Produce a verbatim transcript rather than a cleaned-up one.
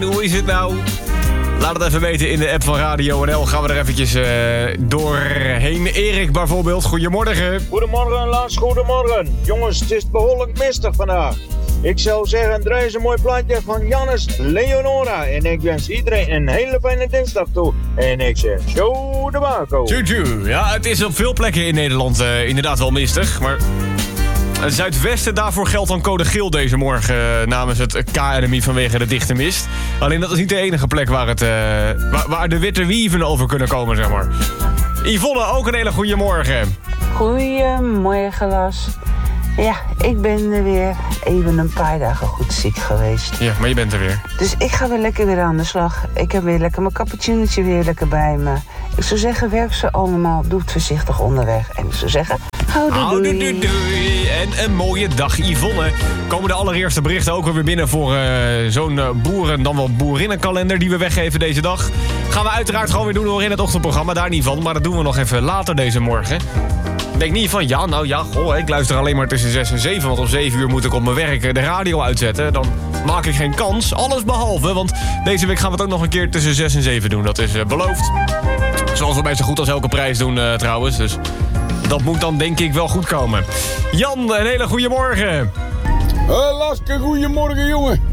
Hoe is het nou? Laat het even weten in de app van Radio N L. Gaan we er eventjes uh, doorheen. Erik bijvoorbeeld, goedemorgen. Goedemorgen Lars, goedemorgen. Jongens, het is behoorlijk mistig vandaag. Ik zou zeggen, draai eens een mooi plaatje van Jannes Leonora. En ik wens iedereen een hele fijne dinsdag toe. En ik zeg, show de bako. Tjoe, ja, het is op veel plekken in Nederland uh, inderdaad wel mistig. Maar het zuidwesten, daarvoor geldt dan code geel deze morgen uh, namens het K N M I vanwege de dichte mist. Alleen dat is niet de enige plek waar, het, uh, waar, waar de witte wieven over kunnen komen, zeg maar. Yvonne, ook een hele goede morgen. Goedemorgen, Lars. Ja, ik ben er weer even een paar dagen goed ziek geweest. Ja, maar je bent er weer. Dus ik ga weer lekker weer aan de slag. Ik heb weer lekker mijn cappuccinootje weer lekker bij me. Ik zou zeggen, werk ze allemaal, doe het voorzichtig onderweg. En ik zou zeggen, houdoe doei. Houdoe doei, doei. En een mooie dag, Yvonne. Komen de allereerste berichten ook weer binnen voor uh, zo'n uh, boeren, dan wel boerinnenkalender die we weggeven deze dag. Gaan we uiteraard gewoon weer doen hoor in het ochtendprogramma, daar niet van. Maar dat doen we nog even later deze morgen. Denk niet van, ja, nou ja, goh, ik luister alleen maar tussen zes en zeven... want om zeven uur moet ik op mijn werk de radio uitzetten. Dan maak ik geen kans, alles behalve. Want deze week gaan we het ook nog een keer tussen zes en zeven doen. Dat is uh, beloofd. Zoals we bij zo goed als elke prijs doen uh, trouwens. Dus dat moet dan denk ik wel goed komen. Jan, een hele goede morgen. Uh, Laske, goedemorgen jongen.